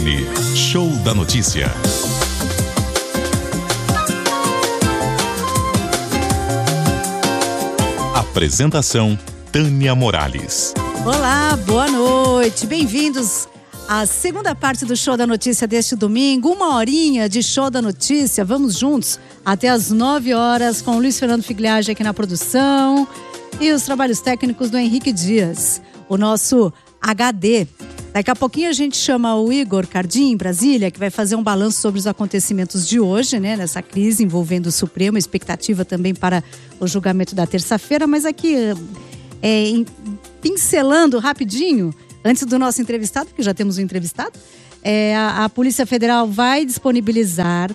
online, Show da Notícia. Apresentação, Tânia Morales. Olá, boa noite. Bem-vindos à segunda parte do Show da Notícia deste domingo. 1 horinha de Show da Notícia. Vamos juntos até às 9 horas com o Luiz Fernando Figliage aqui na produção e os trabalhos técnicos do Henrique Dias, o nosso HD. Daqui a pouquinho a gente chama o Igor Cardim, em Brasília, que vai fazer um balanço sobre os acontecimentos de hoje, né? Nessa crise envolvendo o Supremo, expectativa também para o julgamento da terça-feira. Mas aqui, pincelando rapidinho, antes do nosso entrevistado, porque já temos um entrevistado, a Polícia Federal vai disponibilizar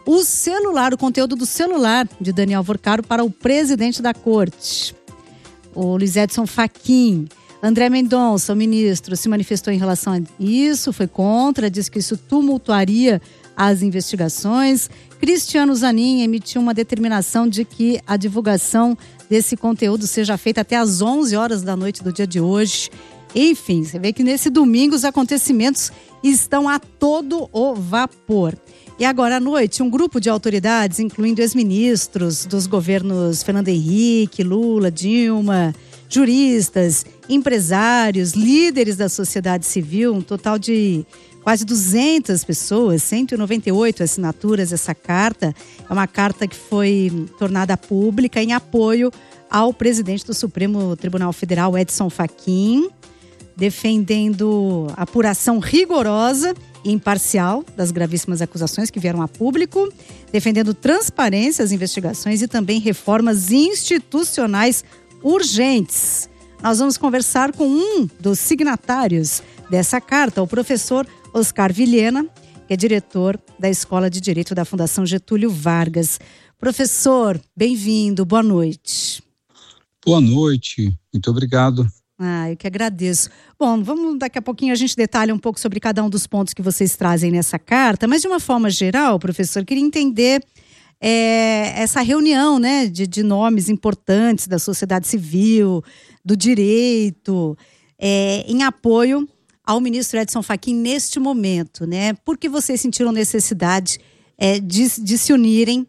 o conteúdo do celular de Daniel Worcaro para o presidente da Corte, o Luiz Edson Fachin. André Mendonça, o ministro, se manifestou em relação a isso, foi contra, disse que isso tumultuaria as investigações. Cristiano Zanin emitiu uma determinação de que a divulgação desse conteúdo seja feita até às 11 horas da noite do dia de hoje. Enfim, você vê que nesse domingo os acontecimentos estão a todo o vapor. E agora à noite, um grupo de autoridades, incluindo ex-ministros dos governos Fernando Henrique, Lula, Dilma, juristas, empresários, líderes da sociedade civil, um total de quase 200 pessoas, 198 assinaturas. Essa carta é uma carta que foi tornada pública em apoio ao presidente do Supremo Tribunal Federal, Edson Fachin, defendendo a apuração rigorosa e imparcial das gravíssimas acusações que vieram a público, defendendo transparência às investigações e também reformas institucionais urgentes. Nós vamos conversar com um dos signatários dessa carta, o professor Oscar Vilhena, que é diretor da Escola de Direito da Fundação Getúlio Vargas. Professor, bem-vindo, boa noite. Boa noite, muito obrigado. Eu que agradeço. Bom, daqui a pouquinho a gente detalha um pouco sobre cada um dos pontos que vocês trazem nessa carta, mas de uma forma geral, professor, queria entender essa reunião, né, de nomes importantes da sociedade civil, do direito, em apoio ao ministro Edson Fachin neste momento, né? Por que vocês sentiram necessidade de se unirem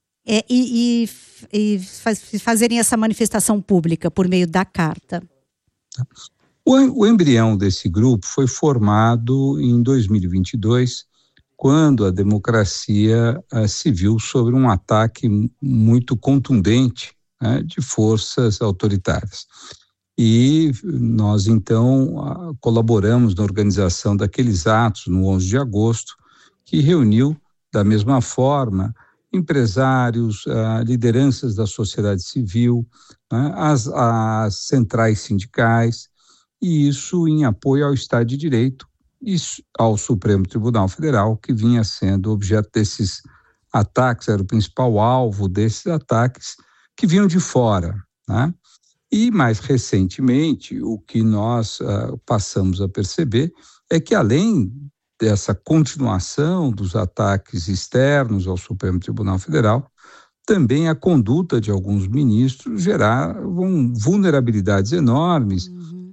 e fazerem essa manifestação pública por meio da carta? O embrião desse grupo foi formado em 2022, quando a democracia se viu sobre um ataque muito contundente, né, de forças autoritárias. E nós, então, colaboramos na organização daqueles atos no 11 de agosto, que reuniu, da mesma forma, empresários, lideranças da sociedade civil, né, as centrais sindicais, e isso em apoio ao Estado de Direito e ao Supremo Tribunal Federal, que vinha sendo objeto desses ataques, era o principal alvo desses ataques que vinham de fora, né? E mais recentemente, o que nós passamos a perceber é que, além dessa continuação dos ataques externos ao Supremo Tribunal Federal, também a conduta de alguns ministros geravam vulnerabilidades enormes,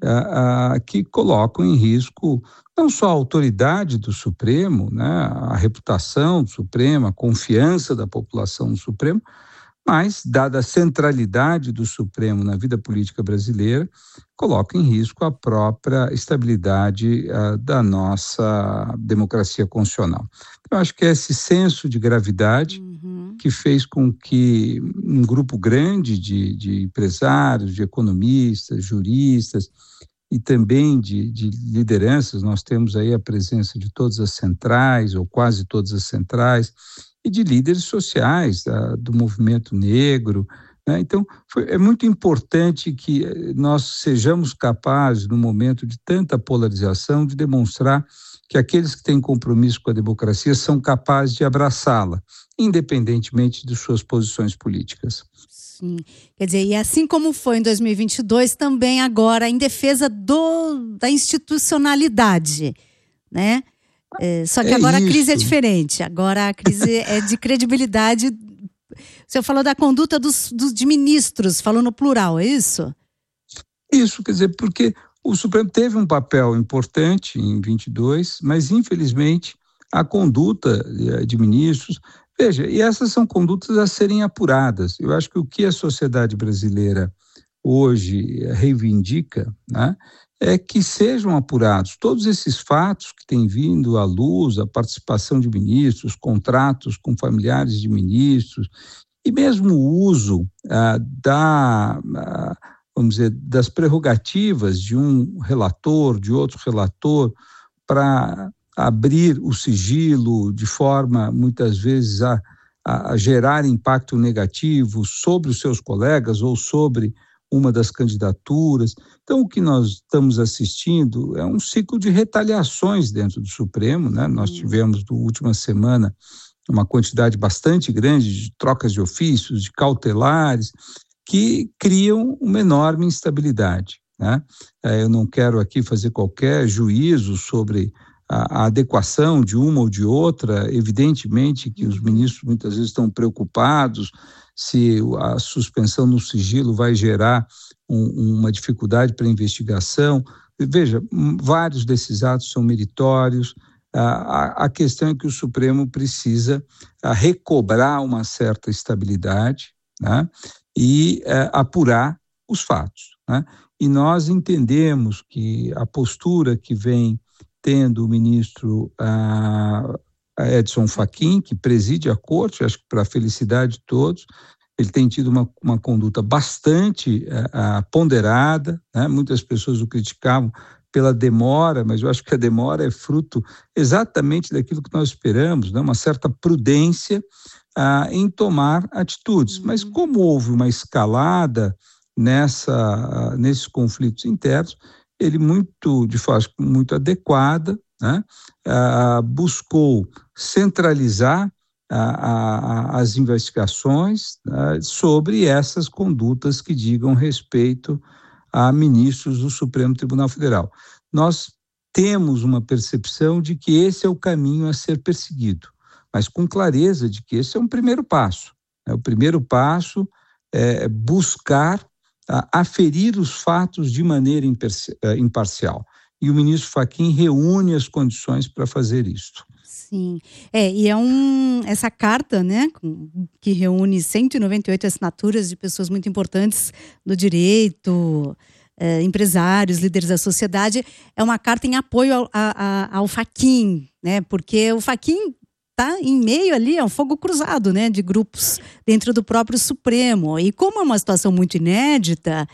que colocam em risco não só a autoridade do Supremo, né, a reputação do Supremo, a confiança da população no Supremo, mas, dada a centralidade do Supremo na vida política brasileira, coloca em risco a própria estabilidade da nossa democracia constitucional. Eu acho que é esse senso de gravidade que fez com que um grupo grande de empresários, de economistas, juristas e também de lideranças, nós temos aí a presença de todas as centrais, ou quase todas as centrais, e de líderes sociais do movimento negro, né? Então, é muito importante que nós sejamos capazes, num momento de tanta polarização, de demonstrar que aqueles que têm compromisso com a democracia são capazes de abraçá-la, independentemente de suas posições políticas. Sim, quer dizer, e assim como foi em 2022, também agora em defesa da institucionalidade, né? Só que agora a crise é diferente, agora a crise é de credibilidade. O senhor falou da conduta de ministros, falou no plural, é isso? Isso, quer dizer, porque o Supremo teve um papel importante em 22, mas infelizmente a conduta de ministros, veja, e essas são condutas a serem apuradas. Eu acho que o que a sociedade brasileira hoje reivindica, né, é que sejam apurados todos esses fatos que têm vindo à luz, a participação de ministros, contratos com familiares de ministros, e mesmo o uso vamos dizer, das prerrogativas de um relator, de outro relator, para abrir o sigilo de forma, muitas vezes, a gerar impacto negativo sobre os seus colegas ou sobre uma das candidaturas. Então, o que nós estamos assistindo é um ciclo de retaliações dentro do Supremo, né? Nós tivemos, na última semana, uma quantidade bastante grande de trocas de ofícios, de cautelares, que criam uma enorme instabilidade, né? Eu não quero aqui fazer qualquer juízo sobre a adequação de uma ou de outra. Evidentemente que os ministros muitas vezes estão preocupados se a suspensão no sigilo vai gerar uma dificuldade para a investigação. Veja, vários desses atos são meritórios. A questão é que o Supremo precisa recobrar uma certa estabilidade, né, e apurar os fatos, né? E nós entendemos que a postura que vem tendo o ministro Edson Fachin, que preside a corte, acho que para a felicidade de todos, ele tem tido uma conduta bastante ponderada, né? Muitas pessoas o criticavam pela demora, mas eu acho que a demora é fruto exatamente daquilo que nós esperamos, né? Uma certa prudência em tomar atitudes. Mas como houve uma escalada nesses conflitos internos, ele de forma muito adequada, né, buscou centralizar as investigações sobre essas condutas que digam respeito a ministros do Supremo Tribunal Federal. Nós temos uma percepção de que esse é o caminho a ser perseguido, mas com clareza de que esse é um primeiro passo. O primeiro passo é buscar aferir os fatos de maneira imparcial. E o ministro Fachin reúne as condições para fazer isso. Sim, e essa carta, né, que reúne 198 assinaturas de pessoas muito importantes do direito, empresários, líderes da sociedade, é uma carta em apoio ao Fachin, né, porque o Fachin está em meio ali a um fogo cruzado, né, de grupos dentro do próprio Supremo. E como é uma situação muito inédita,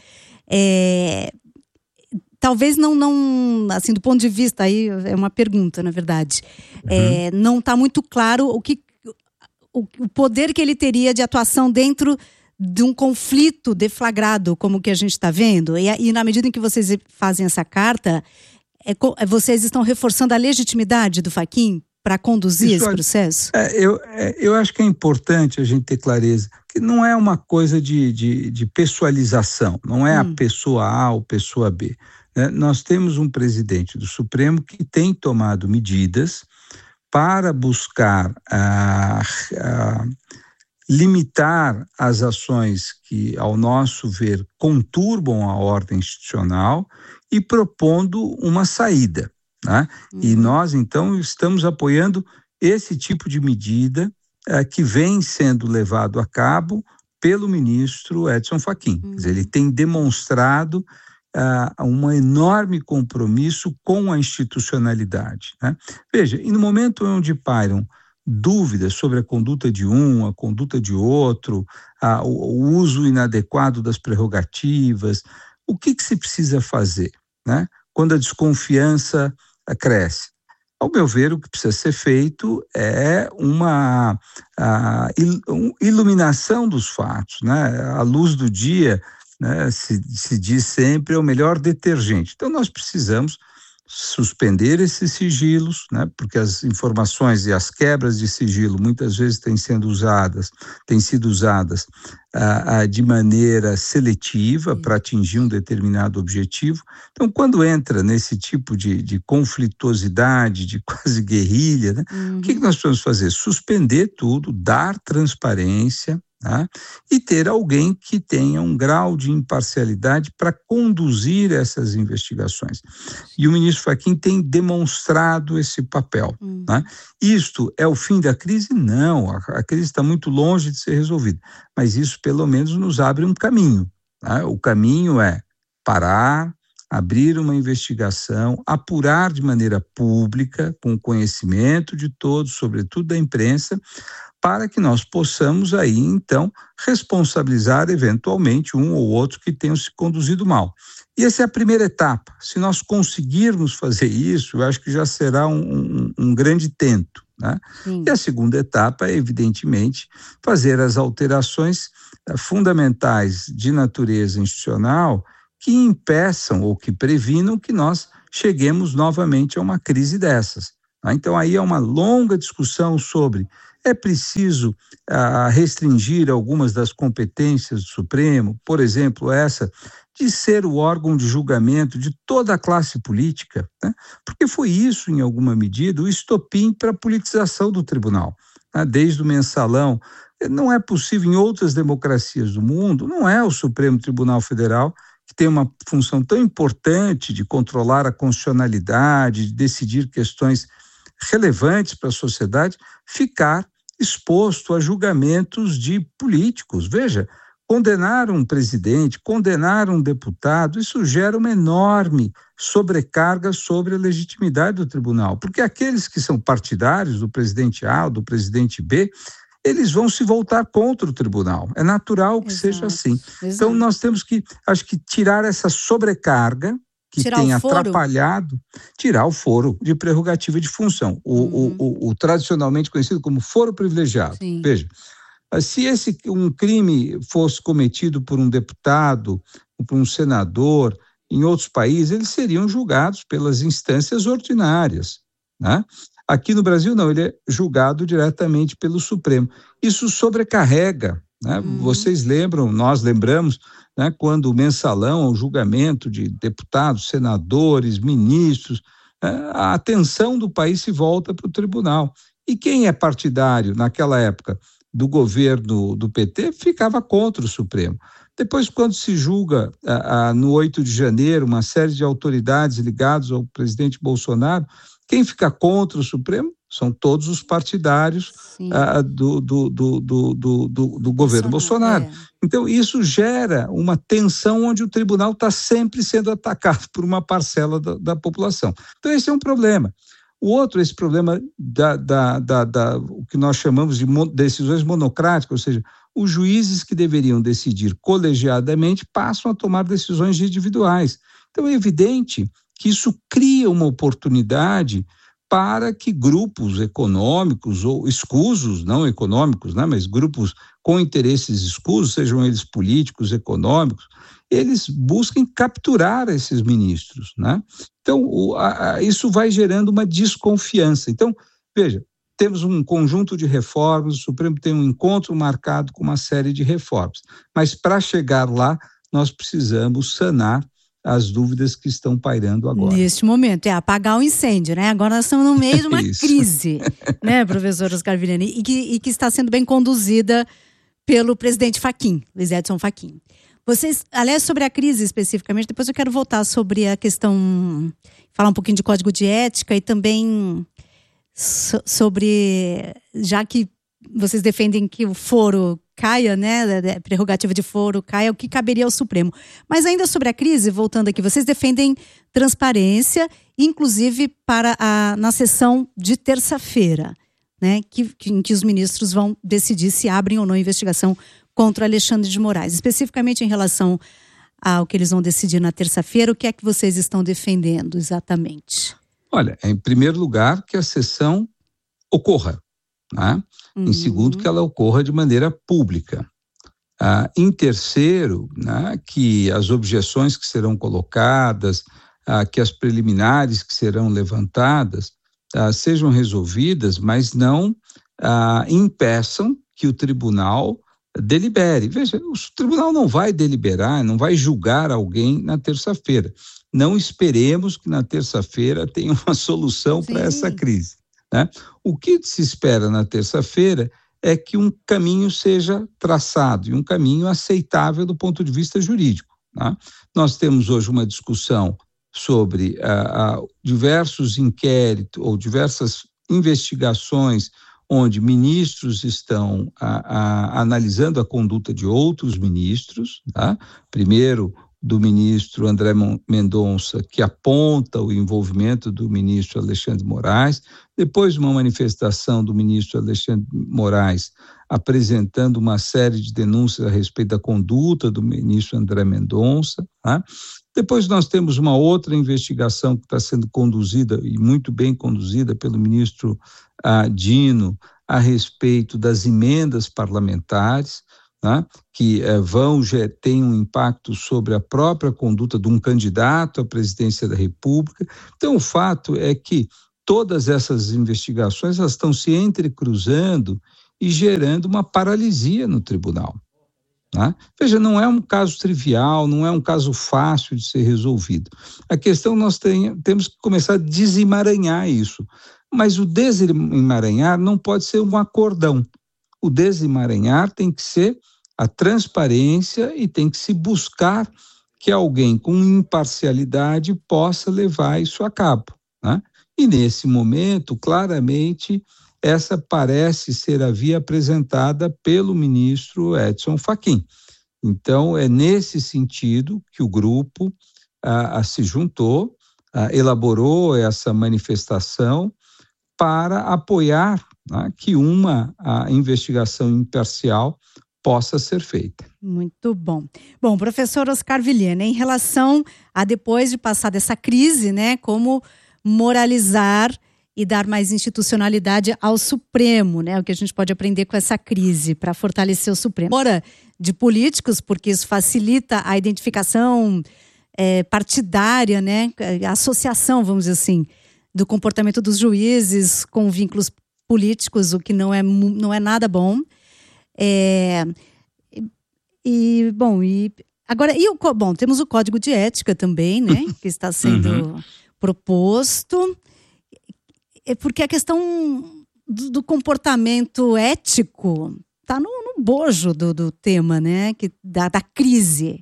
talvez não, assim, do ponto de vista, aí é uma pergunta, na verdade, não está muito claro o poder que ele teria de atuação dentro de um conflito deflagrado, como o que a gente está vendo. E na medida em que vocês fazem essa carta, vocês estão reforçando a legitimidade do Fachin para conduzir esse processo? Eu acho que é importante a gente ter clareza que não é uma coisa de pessoalização, não é a pessoa A ou pessoa B. Né? Nós temos um presidente do Supremo que tem tomado medidas para buscar limitar as ações que, ao nosso ver, conturbam a ordem institucional e propondo uma saída, né? E nós, então, estamos apoiando esse tipo de medida que vem sendo levado a cabo pelo ministro Edson Fachin. Quer dizer, ele tem demonstrado um enorme compromisso com a institucionalidade, né? Veja, e no momento onde pairam dúvidas sobre a conduta de um, a conduta de outro, o uso inadequado das prerrogativas, o que se precisa fazer, né, quando a desconfiança cresce? Ao meu ver, o que precisa ser feito é uma iluminação dos fatos, né? A luz do dia, né, se diz sempre, é o melhor detergente. Então, nós precisamos suspender esses sigilos, né, porque as informações e as quebras de sigilo muitas vezes têm sido usadas de maneira seletiva para atingir um determinado objetivo. Então, quando entra nesse tipo de conflituosidade, de quase guerrilha, né, o que nós precisamos fazer? Suspender tudo, dar transparência, né? E ter alguém que tenha um grau de imparcialidade para conduzir essas investigações. E o ministro Fachin tem demonstrado esse papel. Né? Isto é o fim da crise? Não, a crise está muito longe de ser resolvida, mas isso pelo menos nos abre um caminho. Né? O caminho é parar, abrir uma investigação, apurar de maneira pública, com conhecimento de todos, sobretudo da imprensa, para que nós possamos aí, então, responsabilizar eventualmente um ou outro que tenham se conduzido mal. E essa é a primeira etapa. Se nós conseguirmos fazer isso, eu acho que já será um grande tento, né? E a segunda etapa é, evidentemente, fazer as alterações fundamentais de natureza institucional que impeçam ou que previnam que nós cheguemos novamente a uma crise dessas. Tá? Então, aí é uma longa discussão sobre é preciso restringir algumas das competências do Supremo, por exemplo, essa de ser o órgão de julgamento de toda a classe política, né? Porque foi isso, em alguma medida, o estopim para a politização do tribunal. Né? Desde o mensalão, não é possível em outras democracias do mundo, não é o Supremo Tribunal Federal que tem uma função tão importante de controlar a constitucionalidade, de decidir questões relevantes para a sociedade, ficar exposto a julgamentos de políticos. Veja, condenar um presidente, condenar um deputado, isso gera uma enorme sobrecarga sobre a legitimidade do tribunal, porque aqueles que são partidários do presidente A ou do presidente B, eles vão se voltar contra o tribunal. É natural que seja assim. Então, nós temos que, acho que, tirar essa sobrecarga que tem atrapalhado, tirar o foro de prerrogativa de função, o tradicionalmente conhecido como foro privilegiado. Sim. Veja, se um crime fosse cometido por um deputado, ou por um senador, em outros países, eles seriam julgados pelas instâncias ordinárias, né? Aqui no Brasil, não, ele é julgado diretamente pelo Supremo. Isso sobrecarrega, né? Vocês lembram, nós lembramos, né, quando o mensalão, o julgamento de deputados, senadores, ministros, a atenção do país se volta para o tribunal. E quem é partidário naquela época do governo do PT ficava contra o Supremo. Depois, quando se julga no 8 de janeiro uma série de autoridades ligadas ao presidente Bolsonaro, quem fica contra o Supremo são todos os partidários do governo Bolsonaro. Então, isso gera uma tensão onde o tribunal está sempre sendo atacado por uma parcela da população. Então, esse é um problema. O outro, esse problema o que nós chamamos de decisões monocráticas, ou seja, os juízes que deveriam decidir colegiadamente passam a tomar decisões individuais. Então, é evidente que isso cria uma oportunidade para que grupos econômicos ou escusos, não econômicos, né, mas grupos com interesses escusos, sejam eles políticos, econômicos, eles busquem capturar esses ministros, né? Então, isso vai gerando uma desconfiança. Então, veja, temos um conjunto de reformas, o Supremo tem um encontro marcado com uma série de reformas, mas para chegar lá, nós precisamos sanar as dúvidas que estão pairando agora. Neste momento, é apagar o incêndio, né? Agora nós estamos no meio de uma crise, né, professor Oscar Villani, e que está sendo bem conduzida pelo presidente Fachin, Luiz Edson Fachin. Vocês, aliás, sobre a crise especificamente, depois eu quero voltar sobre a questão, falar um pouquinho de código de ética e também sobre, já que vocês defendem que o foro caia, né, a prerrogativa de foro caia, o que caberia ao Supremo. Mas ainda sobre a crise, voltando aqui, vocês defendem transparência, inclusive na sessão de terça-feira, né, em que os ministros vão decidir se abrem ou não investigação contra Alexandre de Moraes. Especificamente em relação ao que eles vão decidir na terça-feira, o que é que vocês estão defendendo exatamente? Olha, em primeiro lugar, que a sessão ocorra, né? Em segundo, que ela ocorra de maneira pública. Em terceiro, né, que as objeções que serão colocadas, que as preliminares que serão levantadas sejam resolvidas, mas não impeçam que o tribunal delibere. Veja, o tribunal não vai deliberar, não vai julgar alguém na terça-feira. Não esperemos que na terça-feira tenha uma solução para essa crise, né? O que se espera na terça-feira é que um caminho seja traçado, e um caminho aceitável do ponto de vista jurídico, né? Nós temos hoje uma discussão sobre diversos inquéritos ou diversas investigações onde ministros estão analisando a conduta de outros ministros, tá? Primeiro, do ministro André Mendonça, que aponta o envolvimento do ministro Alexandre Moraes, depois uma manifestação do ministro Alexandre Moraes apresentando uma série de denúncias a respeito da conduta do ministro André Mendonça, tá? Depois nós temos uma outra investigação que está sendo conduzida, e muito bem conduzida, pelo ministro Dino, a respeito das emendas parlamentares, né, que têm um impacto sobre a própria conduta de um candidato à presidência da República. Então, o fato é que todas essas investigações elas estão se entrecruzando e gerando uma paralisia no tribunal, né? Veja, não é um caso trivial, não é um caso fácil de ser resolvido. A questão nós temos que começar a desemaranhar isso, mas o desemaranhar não pode ser um acordão. O desemaranhar tem que ser a transparência e tem que se buscar que alguém com imparcialidade possa levar isso a cabo, né? E nesse momento, claramente, essa parece ser a via apresentada pelo ministro Edson Fachin. Então, é nesse sentido que o grupo se juntou, elaborou essa manifestação para apoiar, né, que uma investigação imparcial possa ser feita. Muito bom. Bom, professor Oscar Vilhena, em relação a depois de passar dessa crise, né, como moralizar e dar mais institucionalidade ao Supremo, né? O que a gente pode aprender com essa crise para fortalecer o Supremo. Fora de políticos, porque isso facilita a identificação partidária, né? A associação, vamos dizer assim, do comportamento dos juízes com vínculos políticos, o que não é nada bom. Temos o Código de Ética também, né? Que está sendo proposto. É porque a questão do comportamento ético está no bojo do tema, né? Da crise.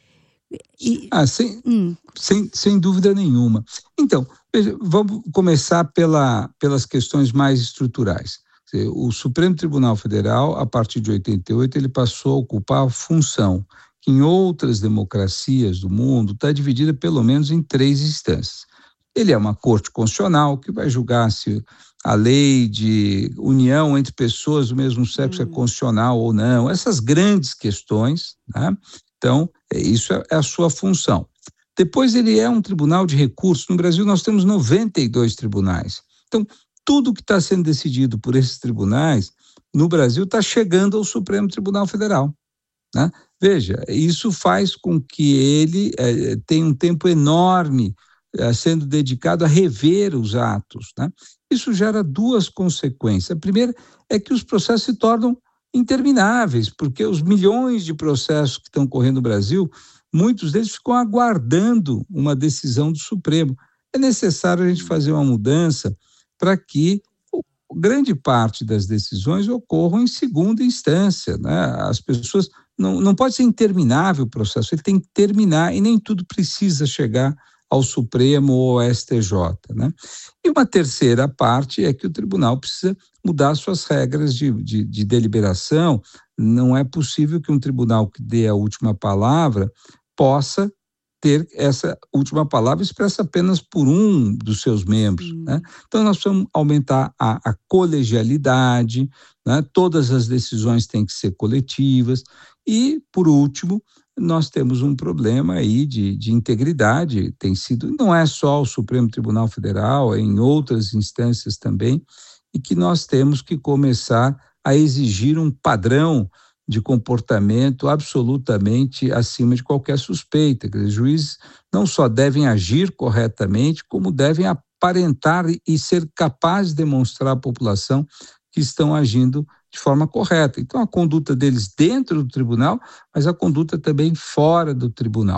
Sem dúvida nenhuma. Então, veja, vamos começar pelas questões mais estruturais. O Supremo Tribunal Federal, a partir de 88, ele passou a ocupar a função que em outras democracias do mundo está dividida pelo menos em 3 instâncias. Ele é uma corte constitucional que vai julgar se a lei de união entre pessoas do mesmo sexo é constitucional ou não, essas grandes questões, né? Então, isso é a sua função. Depois ele é um tribunal de recursos. No Brasil nós temos 92 tribunais. Então, tudo que está sendo decidido por esses tribunais no Brasil está chegando ao Supremo Tribunal Federal, né? Veja, isso faz com que ele tenha um tempo enorme sendo dedicado a rever os atos, né? Isso gera 2 consequências. A primeira é que os processos se tornam intermináveis, porque os milhões de processos que estão correndo no Brasil, muitos deles ficam aguardando uma decisão do Supremo. É necessário a gente fazer uma mudança para que grande parte das decisões ocorram em segunda instância, né? As pessoas não pode ser interminável o processo, ele tem que terminar e nem tudo precisa chegar ao Supremo ou ao STJ, né? E uma terceira parte é que o tribunal precisa mudar suas regras de deliberação. Não é possível que um tribunal que dê a última palavra possa ter essa última palavra expressa apenas por um dos seus membros, né? Então nós precisamos aumentar a colegialidade, né? Todas as decisões têm que ser coletivas e, por último, nós temos um problema aí de integridade, não é só o Supremo Tribunal Federal, é em outras instâncias também, e que nós temos que começar a exigir um padrão de comportamento absolutamente acima de qualquer suspeita. Quer dizer, juízes não só devem agir corretamente, como devem aparentar e ser capazes de demonstrar à população que estão agindo de forma correta. Então, a conduta deles dentro do tribunal, mas a conduta também fora do tribunal.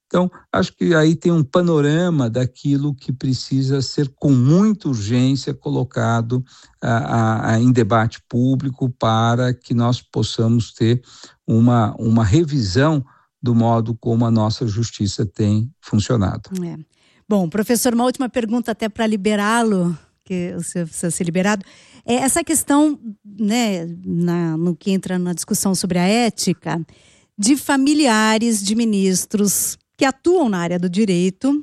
Então, acho que aí tem um panorama daquilo que precisa ser com muita urgência colocado em debate público para que nós possamos ter uma revisão do modo como a nossa justiça tem funcionado. Bom, professor, uma última pergunta até para liberá-lo, que você precisa ser liberado. Essa questão, né, no que entra na discussão sobre a ética, de familiares de ministros que atuam na área do direito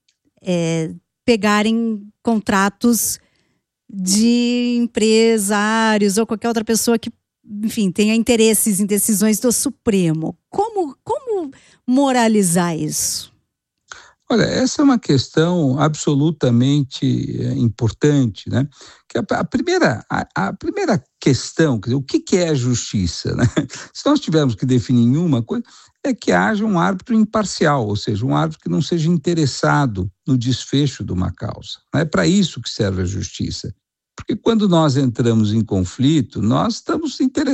pegarem contratos de empresários ou qualquer outra pessoa que, enfim, tenha interesses em decisões do Supremo. Como moralizar isso? Olha, essa é uma questão absolutamente importante, né? Que a primeira questão, quer dizer, o que é a justiça, né? Se nós tivermos que definir uma coisa, é que haja um árbitro imparcial, ou seja, um árbitro que não seja interessado no desfecho de uma causa. É para isso que serve a justiça. Porque quando nós entramos em conflito, nós estamos interessados